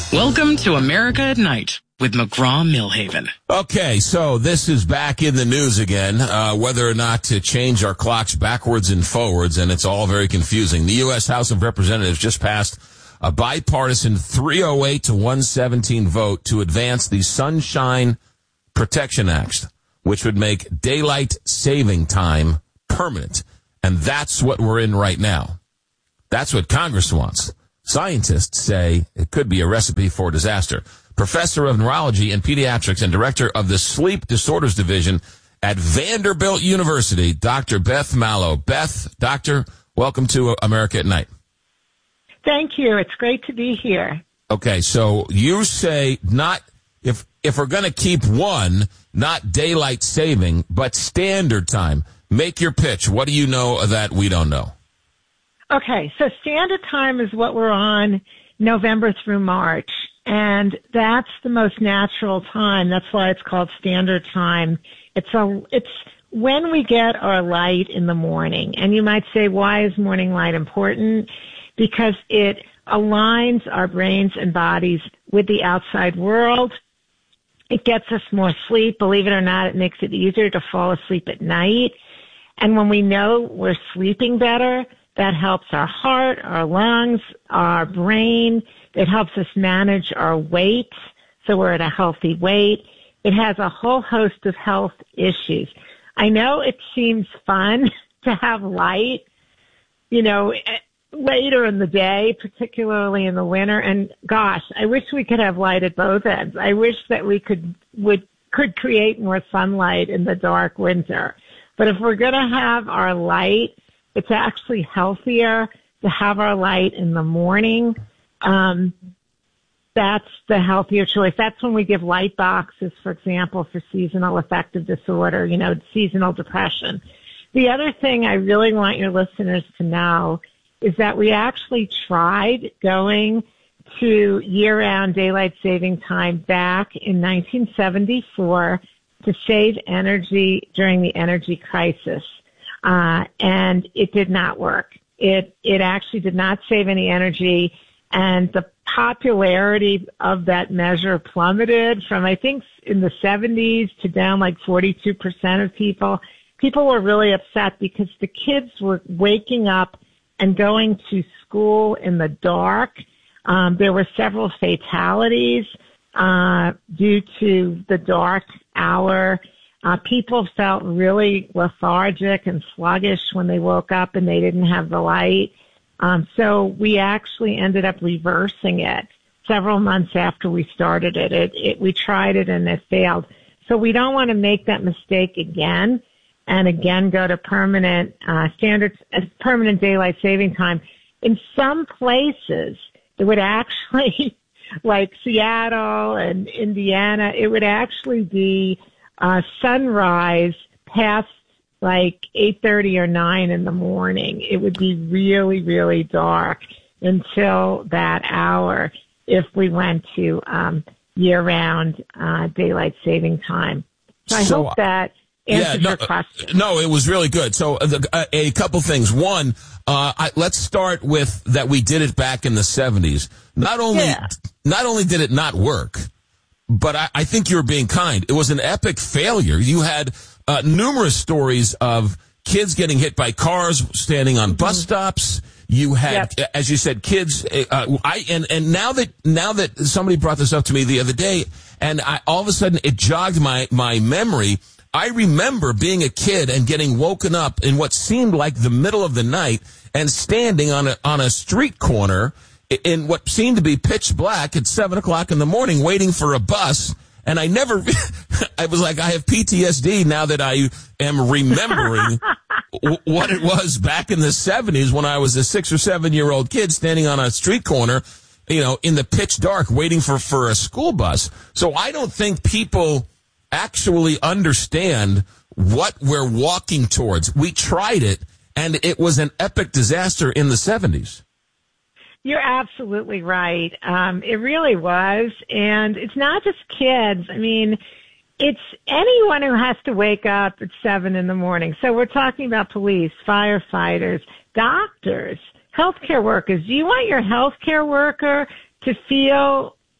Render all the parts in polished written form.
Welcome to America at Night with McGraw-Millhaven. Okay, so this is back in the news again, whether or not to change our clocks backwards and forwards, and it's all very confusing. The U.S. House of Representatives just passed a bipartisan 308 to 117 vote to advance the Sunshine Protection Act, which would make daylight saving time permanent. And that's what we're in right now. That's what Congress wants. Scientists say it could be a recipe for disaster. Professor of Neurology and Pediatrics and Director of the Sleep Disorders Division at Vanderbilt University, Dr. Beth Mallow. Beth, doctor, welcome to America at Night. Thank you. It's great to be here. Okay, so you say not if we're going to keep one, not daylight saving, but standard time. Make your pitch. What do you know that we don't know? Okay, so standard time is what we're on November through March, and that's the most natural time. That's why it's called standard time. It's when we get our light in the morning. And you might say, why is morning light important? Because it aligns our brains and bodies with the outside world. It gets us more sleep. Believe it or not, it makes it easier to fall asleep at night. And when we know we're sleeping better, that helps our heart, our lungs, our brain. It helps us manage our weight, so we're at a healthy weight. It has a whole host of health issues. I know it seems fun to have light, later in the day, particularly in the winter. And gosh, I wish we could have light at both ends. I wish that we could create more sunlight in the dark winter. But if we're going to have our light, it's actually healthier to have our light in the morning. That's the healthier choice. That's when we give light boxes, for example, for seasonal affective disorder, seasonal depression. The other thing I really want your listeners to know is that we actually tried going to year-round daylight saving time back in 1974 to save energy during the energy crisis. And it did not work. It actually did not save any energy, and the popularity of that measure plummeted from, I think, in the 70s to down like 42% of people. People were really upset because the kids were waking up and going to school in the dark. There were several fatalities due to the dark hour. People felt really lethargic and sluggish when they woke up and they didn't have the light. So we actually ended up reversing it several months after we started it. We tried it and it failed. So we don't want to make that mistake again and again go to permanent daylight saving time. In some places, it would actually, like Seattle and Indiana, it would actually be sunrise past like 8:30 or 9 in the morning. It would be really, really dark until that hour if we went to year-round daylight saving time. So I hope that answers your question. No, it was really good. So a couple things. One, let's start with that we did it back in the 70s. Not only did it not work, but I think you're being kind. It was an epic failure. You had numerous stories of kids getting hit by cars standing on bus stops. You had, as you said, kids. And now that somebody brought this up to me the other day, and all of a sudden it jogged my memory. I remember being a kid and getting woken up in what seemed like the middle of the night and standing on a street corner in what seemed to be pitch black at 7:00 in the morning waiting for a bus. And I was like, I have PTSD now that I am remembering what it was back in the 70s when I was a 6 or 7 year old kid standing on a street corner, in the pitch dark waiting for a school bus. So I don't think people actually understand what we're walking towards. We tried it and it was an epic disaster in the 70s. You're absolutely right. It really was. And it's not just kids. I mean, it's anyone who has to wake up at 7 in the morning. So we're talking about police, firefighters, doctors, healthcare workers. Do you want your healthcare worker to feel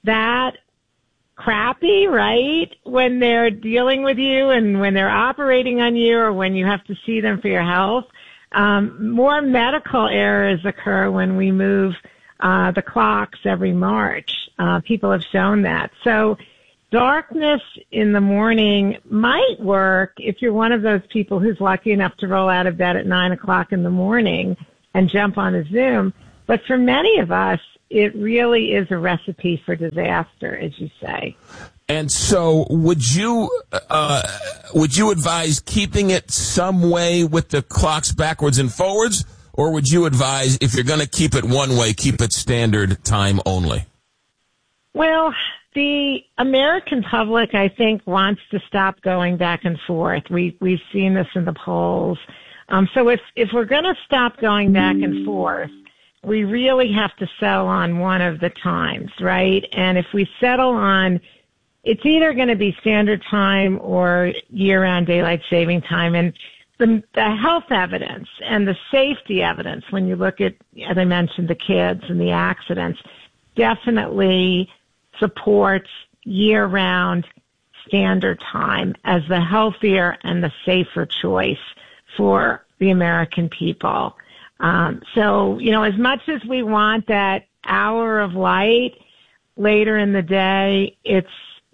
that crappy, right? When they're dealing with you and when they're operating on you or when you have to see them for your health. More medical errors occur when we move the clocks every March. People have shown that. So darkness in the morning might work if you're one of those people who's lucky enough to roll out of bed at 9 o'clock in the morning and jump on a Zoom. But for many of us, it really is a recipe for disaster, as you say. And so would you advise keeping it some way with the clocks backwards and forwards? Or would you advise, if you're going to keep it one way, keep it standard time only? Well, the American public, I think, wants to stop going back and forth. We've seen this in the polls. So if we're going to stop going back and forth, we really have to settle on one of the times, right? And if we settle on, it's either going to be standard time or year-round daylight saving time. And the health evidence and the safety evidence, when you look at, as I mentioned, the kids and the accidents, definitely supports year-round standard time as the healthier and the safer choice for the American people. So, as much as we want that hour of light later in the day, it's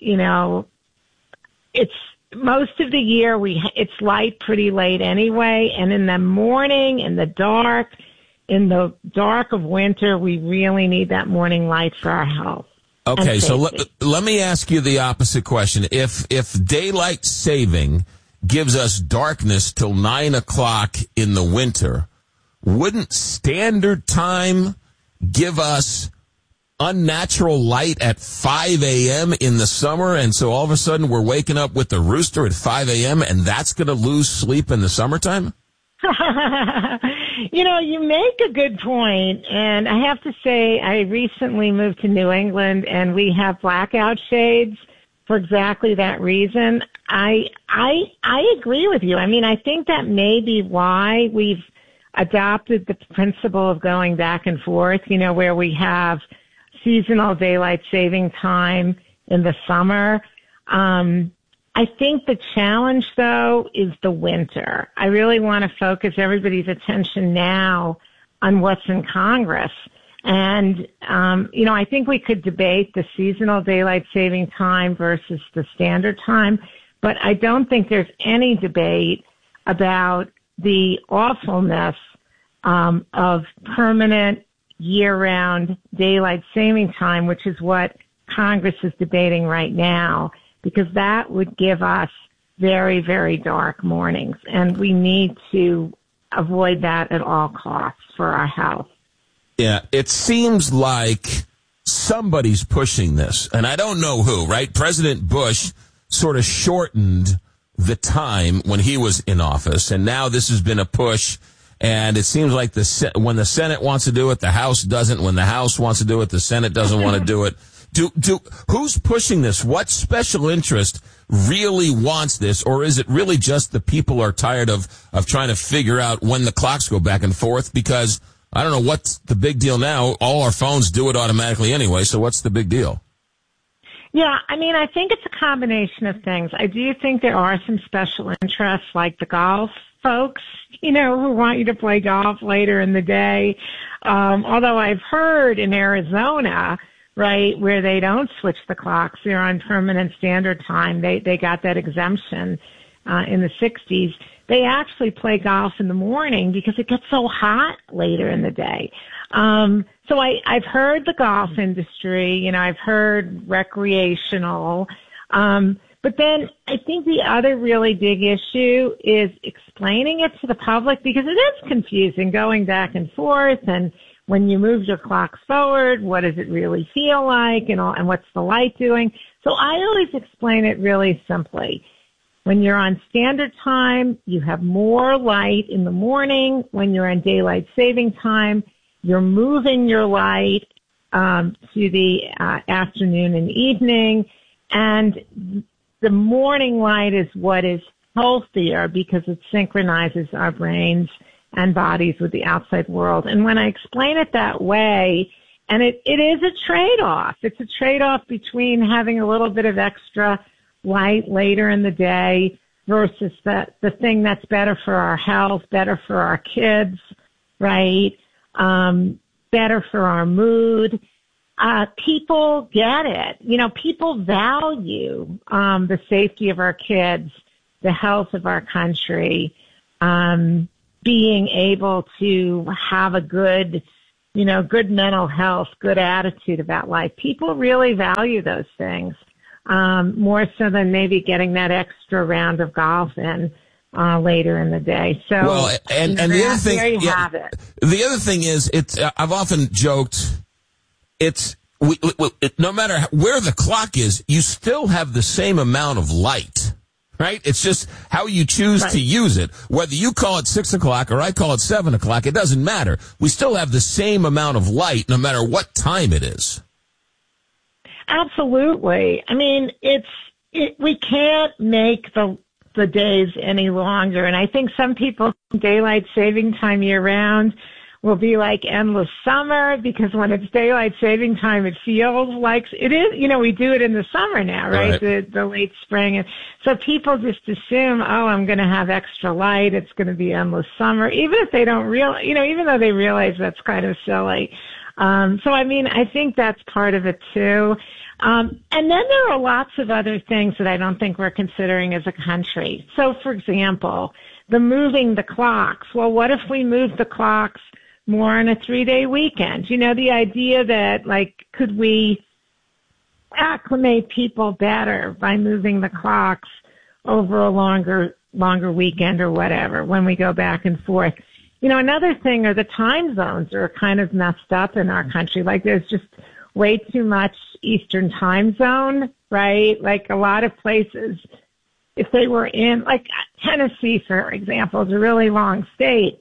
most of the year it's light pretty late anyway. And in the morning, in the dark of winter, we really need that morning light for our health. Okay, so let me ask you the opposite question. If daylight saving gives us darkness till 9 o'clock in the winter, wouldn't standard time give us unnatural light at 5 a.m. in the summer? And so all of a sudden we're waking up with the rooster at 5 a.m. and that's going to lose sleep in the summertime? You make a good point. And I have to say, I recently moved to New England and we have blackout shades for exactly that reason. I agree with you. I mean, I think that may be why we've adopted the principle of going back and forth, where we have seasonal daylight saving time in the summer. I think the challenge, though, is the winter. I really want to focus everybody's attention now on what's in Congress. And, I think we could debate the seasonal daylight saving time versus the standard time, but I don't think there's any debate about the awfulness of permanent year-round daylight saving time, which is what Congress is debating right now, because that would give us very, very dark mornings, and we need to avoid that at all costs for our health. Yeah, it seems like somebody's pushing this, and I don't know who, right? President Bush sort of shortened the time when he was in office, and now this has been a push. And it seems like when the Senate wants to do it, the House doesn't. When the House wants to do it, the Senate doesn't want to do it. Who's pushing this? What special interest really wants this? Or is it really just the people are tired of trying to figure out when the clocks go back and forth? Because I don't know what's the big deal now. All our phones do it automatically anyway. So what's the big deal? Yeah, I mean, I think it's a combination of things. I do think there are some special interests like the golf folks, who want you to play golf later in the day. Although I've heard in Arizona, right, where they don't switch the clocks, they're on permanent standard time. They got that exemption in the 60s. They actually play golf in the morning because it gets so hot later in the day. So I've heard the golf industry, I've heard recreational, but then I think the other really big issue is explaining it to the public, because it is confusing going back and forth. And when you move your clocks forward, what does it really feel like and what's the light doing? So I always explain it really simply. When you're on standard time, you have more light in the morning. When you're on daylight saving time, you're moving your light to the afternoon and evening. And the morning light is what is healthier because it synchronizes our brains and bodies with the outside world. And when I explain it that way, And it is a trade-off. It's a trade-off between having a little bit of extra light later in the day versus the thing that's better for our health, better for our kids, right? Better for our mood. People get it. You know, people value the safety of our kids, the health of our country, being able to have a good mental health, good attitude about life. People really value those things, more so than maybe getting that extra round of golf in later in the day. So, well, and the other thing, there you have it. The other thing is, I've often joked, no matter where the clock is, you still have the same amount of light. Right? It's just how you choose to use it. Whether you call it 6 o'clock or I call it 7 o'clock, it doesn't matter. We still have the same amount of light no matter what time it is. Absolutely. I mean, we can't make the days any longer. And I think some people, daylight saving time year round, will be like endless summer, because when it's daylight saving time, it feels like it is. You know, we do it in the summer now, right? The late spring. And so people just assume, I'm going to have extra light. It's going to be endless summer, even if they don't even though they realize that's kind of silly. So, I mean, I think that's part of it too. And then there are lots of other things that I don't think we're considering as a country. So, for example, the moving the clocks. Well, what if we move the clocks more on a 3-day weekend? You know, the idea that, like, could we acclimate people better by moving the clocks over a longer weekend or whatever when we go back and forth. You know, another thing are the time zones are kind of messed up in our country. Like, there's just way too much Eastern time zone, right? Like, a lot of places, if they were in, like, Tennessee, for example, is a really long state.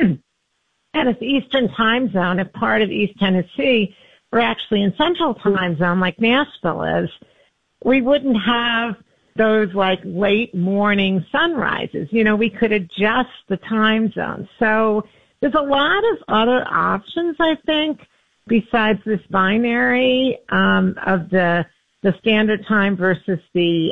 And if Eastern time zone, if part of East Tennessee were actually in Central time zone like Nashville is, we wouldn't have those like late morning sunrises. You know, we could adjust the time zone. So there's a lot of other options, I think, besides this binary of the standard time versus the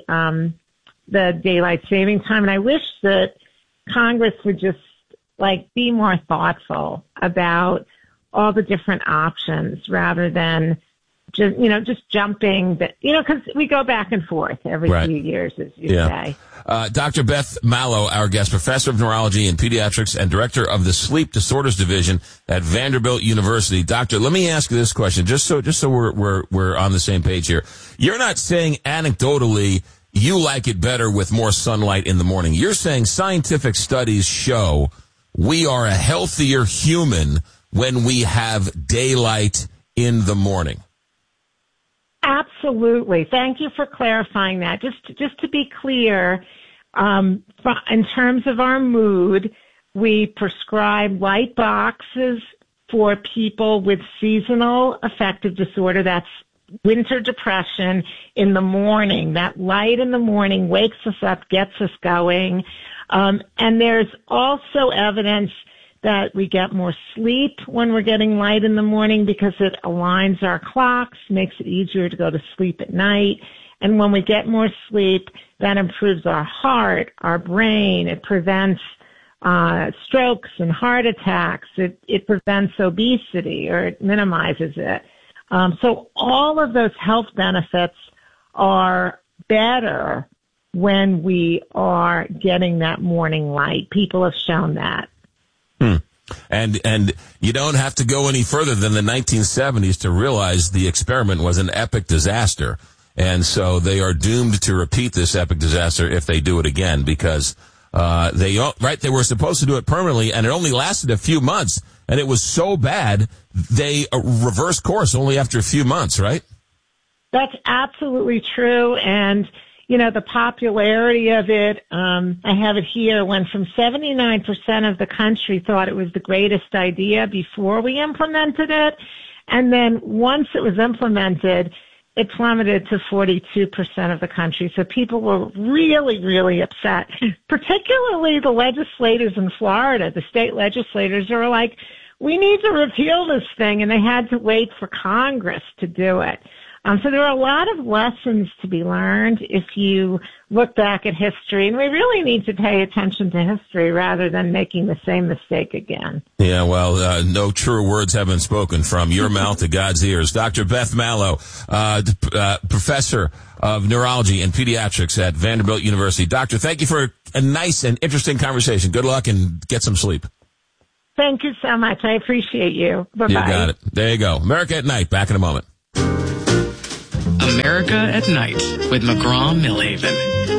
daylight saving time. And I wish that Congress would just be more thoughtful about all the different options rather than just jumping, because we go back and forth every few years, as you say. Dr. Beth Mallow, our guest, professor of neurology and pediatrics and director of the Sleep Disorders Division at Vanderbilt University. Doctor, let me ask you this question, just so we're on the same page here. You're not saying anecdotally you like it better with more sunlight in the morning. You're saying scientific studies show we are a healthier human when we have daylight in the morning. Absolutely. Thank you for clarifying that. Just to be clear, in terms of our mood, we prescribe light boxes for people with seasonal affective disorder. That's winter depression in the morning. That light in the morning wakes us up, gets us going. And there's also evidence that we get more sleep when we're getting light in the morning because it aligns our clocks, makes it easier to go to sleep at night. And when we get more sleep, that improves our heart, our brain. It prevents strokes and heart attacks. It prevents obesity, or it minimizes it. So all of those health benefits are better when we are getting that morning light. People have shown that. And you don't have to go any further than the 1970s to realize the experiment was an epic disaster. And so they are doomed to repeat this epic disaster if they do it again, because they were supposed to do it permanently, and it only lasted a few months, and it was so bad they reversed course only after a few months, right? That's absolutely true. And the popularity of it, I have it here, went from 79% of the country thought it was the greatest idea before we implemented it. And then once it was implemented, it plummeted to 42% of the country. So people were really, really upset, particularly the legislators in Florida. The state legislators are like, we need to repeal this thing, and they had to wait for Congress to do it. So there are a lot of lessons to be learned if you look back at history, and we really need to pay attention to history rather than making the same mistake again. Yeah, well, no truer words have been spoken from your mouth to God's ears. Dr. Beth Mallow, professor of neurology and pediatrics at Vanderbilt University. Doctor, thank you for a nice and interesting conversation. Good luck and get some sleep. Thank you so much. I appreciate you. Bye-bye. You got it. There you go. America at Night. Back in a moment. America at Night with McGraw-Milhaven.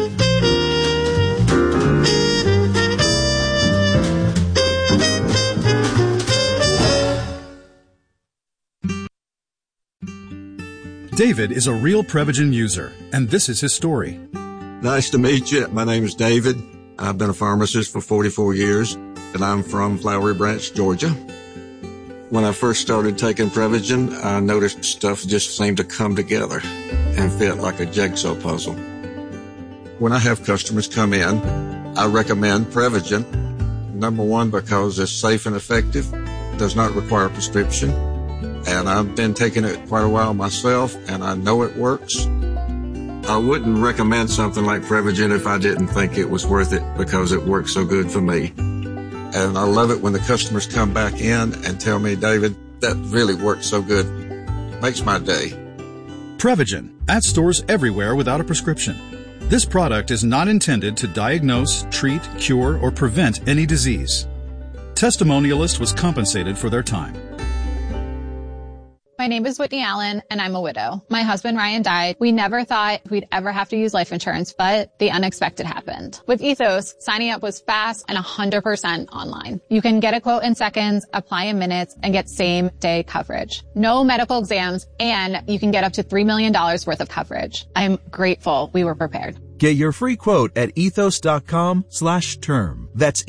David is a real Prevagen user, and this is his story. Nice to meet you. My name is David. I've been a pharmacist for 44 years, and I'm from Flowery Branch, Georgia. When I first started taking Prevagen, I noticed stuff just seemed to come together and fit like a jigsaw puzzle. When I have customers come in, I recommend Prevagen. Number one, because it's safe and effective, does not require a prescription, and I've been taking it quite a while myself, and I know it works. I wouldn't recommend something like Prevagen if I didn't think it was worth it because it works so good for me. And I love it when the customers come back in and tell me, David, that really worked so good. Makes my day. Prevagen, at stores everywhere without a prescription. This product is not intended to diagnose, treat, cure, or prevent any disease. Testimonialist was compensated for their time. My name is Whitney Allen, and I'm a widow. My husband, Ryan, died. We never thought we'd ever have to use life insurance, but the unexpected happened. With Ethos, signing up was fast and 100% online. You can get a quote in seconds, apply in minutes, and get same-day coverage. No medical exams, and you can get up to $3 million worth of coverage. I'm grateful we were prepared. Get your free quote at ethos.com/term. That's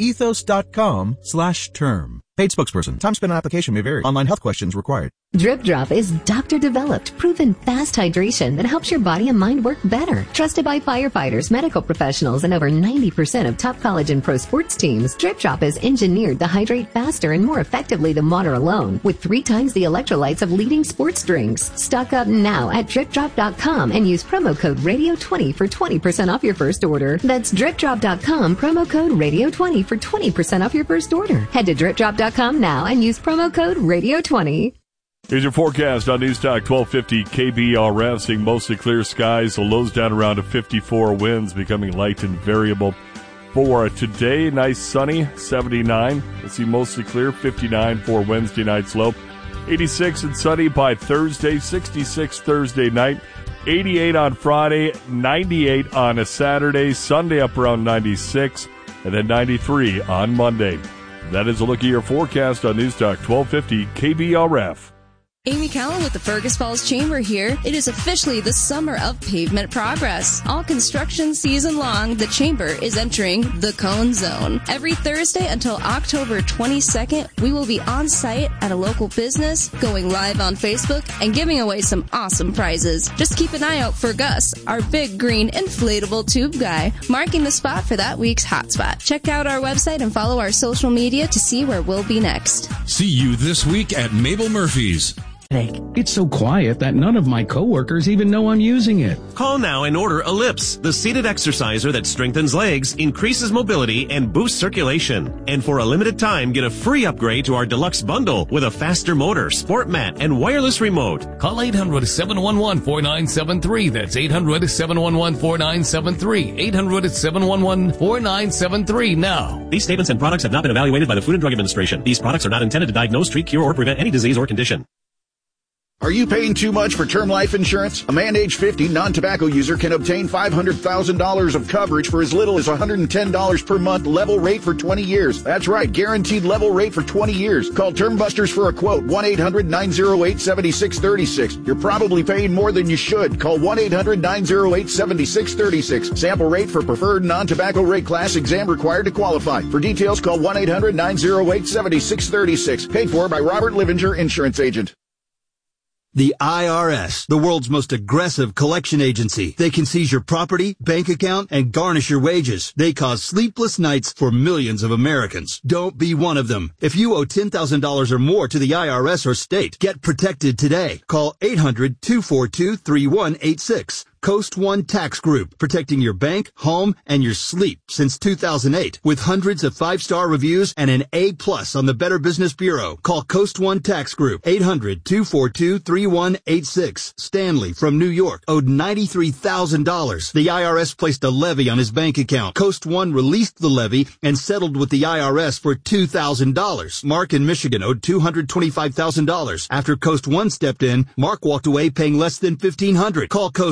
ethos.com/term. Paid spokesperson. Time spent on application may vary. Online health questions required. Drip Drop is doctor-developed, proven fast hydration that helps your body and mind work better. Trusted by firefighters, medical professionals, and over 90% of top college and pro sports teams, Drip Drop is engineered to hydrate faster and more effectively than water alone, with 3 times the electrolytes of leading sports drinks. Stock up now at DripDrop.com and use promo code Radio20 for 20% off your first order. That's DripDrop.com, promo code Radio20 for 20% off your first order. Head to DripDrop.com now and use promo code Radio20. Here's your forecast on News Talk 1250 KBRF. Seeing mostly clear skies, the lows down around to 54, winds becoming light and variable. For today, nice sunny, 79. We'll see mostly clear, 59 for Wednesday night's low. 86 and sunny by Thursday, 66 Thursday night. 88 on Friday, 98 on a Saturday, Sunday up around 96, and then 93 on Monday. That is a look at your forecast on News Talk 1250 KBRF. Amy Cowan with the Fergus Falls Chamber here. It is officially the summer of pavement progress. All construction season long, the Chamber is entering the Cone Zone. Every Thursday until October 22nd, we will be on site at a local business, going live on Facebook, and giving away some awesome prizes. Just keep an eye out for Gus, our big green inflatable tube guy, marking the spot for that week's hotspot. Check out our website and follow our social media to see where we'll be next. See you this week at Mabel Murphy's. It's so quiet that none of my coworkers even know I'm using it. Call now and order Ellipse, the seated exerciser that strengthens legs, increases mobility, and boosts circulation. And for a limited time, get a free upgrade to our deluxe bundle with a faster motor, sport mat, and wireless remote. Call 800-711-4973. That's 800-711-4973. 800-711-4973 now. These statements and products have not been evaluated by the Food and Drug Administration. These products are not intended to diagnose, treat, cure, or prevent any disease or condition. Are you paying too much for term life insurance? A man age 50 non-tobacco user can obtain $500,000 of coverage for as little as $110 per month, level rate for 20 years. That's right, guaranteed level rate for 20 years. Call Term Busters for a quote, 1-800-908-7636. You're probably paying more than you should. Call 1-800-908-7636. Sample rate for preferred non-tobacco rate class, exam required to qualify. For details, call 1-800-908-7636. Paid for by Robert Livinger, insurance agent. The IRS, the world's most aggressive collection agency. They can seize your property, bank account, and garnish your wages. They cause sleepless nights for millions of Americans. Don't be one of them. If you owe $10,000 or more to the IRS or state, get protected today. Call 800-242-3186. Coast One Tax Group, protecting your bank, home, and your sleep since 2008. With hundreds of 5-star reviews and an A+ on the Better Business Bureau. Call Coast One Tax Group, 800-242-3186. Stanley from New York owed $93,000. The IRS placed a levy on his bank account. Coast One released the levy and settled with the IRS for $2,000. Mark in Michigan owed $225,000. After Coast One stepped in, Mark walked away paying less than $1,500. Call Coast